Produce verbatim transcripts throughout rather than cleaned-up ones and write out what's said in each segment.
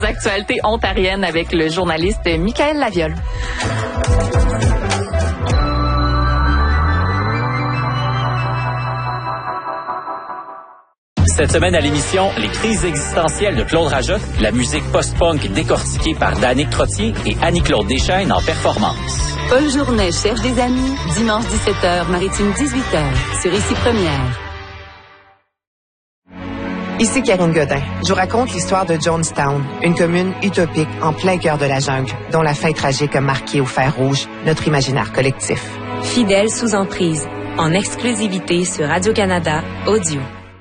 Actualités ontariennes avec le journaliste Michael Laviole. Cette semaine à l'émission, les crises existentielles de Claude Rajotte, la musique post-punk décortiquée par Danick Trottier et Annie-Claude Deschaines en performance. Paul Journet cherche des amis, dimanche dix-sept heures, Maritime dix-huit heures, sur Ici Première. Ici Karine Godin. Je vous raconte l'histoire de Jonestown, une commune utopique en plein cœur de la jungle, dont la fin tragique a marqué au fer rouge notre imaginaire collectif. Fidèle sous emprise, en exclusivité sur Radio-Canada Audio.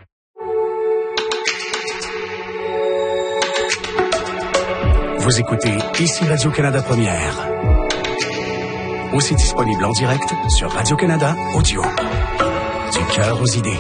Vous écoutez Ici Radio-Canada Première. Aussi disponible en direct sur Radio-Canada Audio. Du cœur aux idées.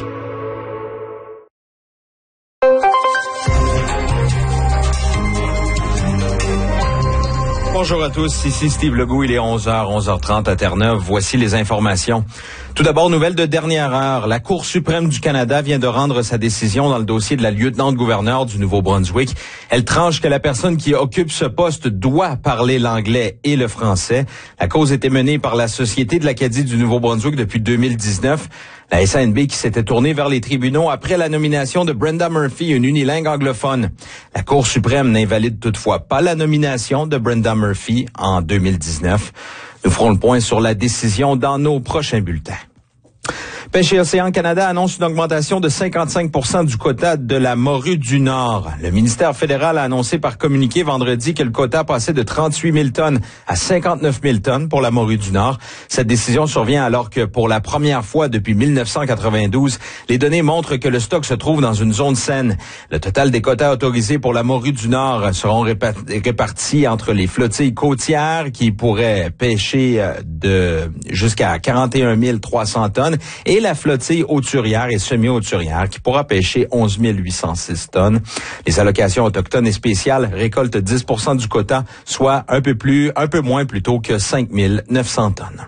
Bonjour à tous, ici Steve Legault, il est onze heures, onze heures trente à Terre-Neuve. Voici les informations. Tout d'abord, nouvelle de dernière heure. La Cour suprême du Canada vient de rendre sa décision dans le dossier de la lieutenant-gouverneur du Nouveau-Brunswick. Elle tranche que la personne qui occupe ce poste doit parler l'anglais et le français. La cause était menée par la Société de l'Acadie du Nouveau-Brunswick depuis deux mille dix-neuf. La S A N B qui s'était tournée vers les tribunaux après la nomination de Brenda Murphy, une unilingue anglophone. La Cour suprême n'invalide toutefois pas la nomination de Brenda Murphy en deux mille dix-neuf. Nous ferons le point sur la décision dans nos prochains bulletins. Pêche et Océan Canada annonce une augmentation de cinquante-cinq pour cent du quota de la morue du Nord. Le ministère fédéral a annoncé par communiqué vendredi que le quota passait de trente-huit mille tonnes à cinquante-neuf mille tonnes pour la morue du Nord. Cette décision survient alors que pour la première fois depuis mille neuf cent quatre-vingt-douze, les données montrent que le stock se trouve dans une zone saine. Le total des quotas autorisés pour la morue du Nord seront répartis entre les flottilles côtières qui pourraient pêcher de jusqu'à quarante et un mille trois cents tonnes et la flottille hauturière et semi-hauturière qui pourra pêcher onze mille huit cent six tonnes. Les allocations autochtones et spéciales récoltent dix pour cent du quota, soit un peu plus, un peu moins plutôt que cinq mille neuf cents tonnes.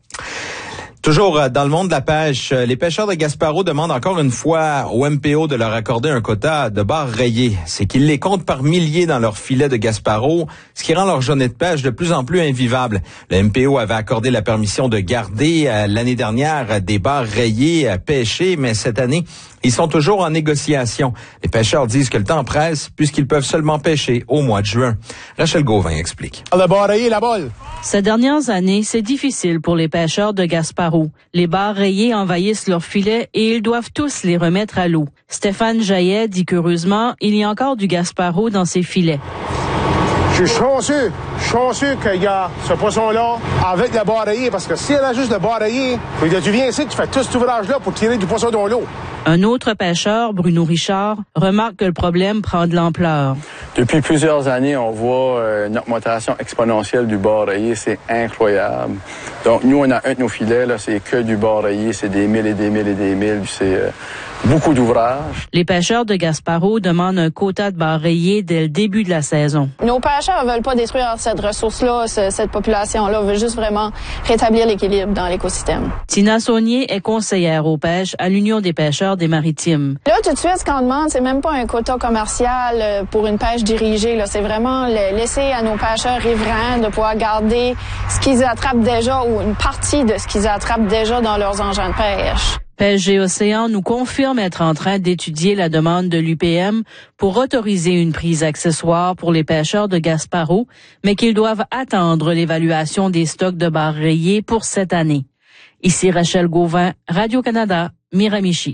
Toujours dans le monde de la pêche, les pêcheurs de Gaspereau demandent encore une fois au M P O de leur accorder un quota de barres rayées. C'est qu'ils les comptent par milliers dans leurs filets de Gaspereau, ce qui rend leur journée de pêche de plus en plus invivable. Le M P O avait accordé la permission de garder euh, l'année dernière des barres rayées à pêcher, mais cette année, ils sont toujours en négociation. Les pêcheurs disent que le temps presse puisqu'ils peuvent seulement pêcher au mois de juin. Rachel Gauvin explique. Le barre rayé, la balle. Ces dernières années, c'est difficile pour les pêcheurs de Gaspereau. Les barres rayées envahissent leurs filets et ils doivent tous les remettre à l'eau. Stéphane Jaillet dit qu'heureusement, il y a encore du Gaspereau dans ses filets. Je suis chanceux, chanceux qu'il y a ce poisson-là avec la barre rayée, parce que si elle a juste le barre rayé, tu viens ici, tu fais tout cet ouvrage-là pour tirer du poisson dans l'eau. Un autre pêcheur, Bruno Richard, remarque que le problème prend de l'ampleur. Depuis plusieurs années, on voit euh, une augmentation exponentielle du bar rayé. C'est incroyable. Donc, nous, on a un de nos filets, là, c'est que du bar rayé. C'est des milles et des milles et des milles. C'est euh, beaucoup d'ouvrages. Les pêcheurs de Gaspereau demandent un quota de bar rayé dès le début de la saison. Nos pêcheurs ne veulent pas détruire cette ressource-là, cette population-là. On veut juste vraiment rétablir l'équilibre dans l'écosystème. Tina Saunier est conseillère aux pêches à l'Union des pêcheurs des Maritimes. Là, tout de suite, ce qu'on demande, c'est même pas un quota commercial pour une pêche dirigée. Là. C'est vraiment laisser à nos pêcheurs riverains de pouvoir garder ce qu'ils attrapent déjà ou une partie de ce qu'ils attrapent déjà dans leurs engins de pêche. Pêche et Océan nous confirme être en train d'étudier la demande de l'U P M pour autoriser une prise accessoire pour les pêcheurs de Gaspereau, mais qu'ils doivent attendre l'évaluation des stocks de barres rayées pour cette année. Ici Rachel Gauvin, Radio-Canada, Miramichi.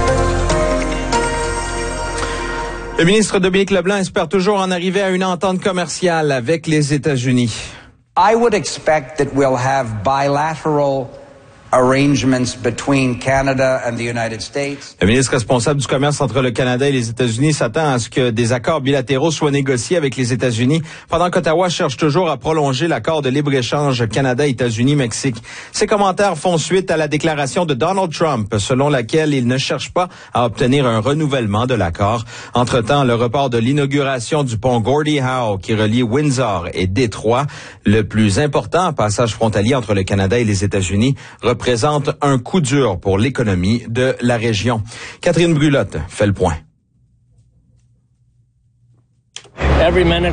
Le ministre Dominique Leblanc espère toujours en arriver à une entente commerciale avec les États-Unis. I would expect that we'll have bilateral arrangements between Canada and the United States. Le ministre responsable du commerce entre le Canada et les États-Unis s'attend à ce que des accords bilatéraux soient négociés avec les États-Unis, pendant qu'Ottawa cherche toujours à prolonger l'accord de libre-échange Canada-États-Unis-Mexique. Ces commentaires font suite à la déclaration de Donald Trump, selon laquelle il ne cherche pas à obtenir un renouvellement de l'accord. Entre-temps, le report de l'inauguration du pont Gordie Howe qui relie Windsor et Détroit, le plus important passage frontalier entre le Canada et les États-Unis, représente un coup dur pour l'économie de la région. Catherine Brulotte fait le point. Every minute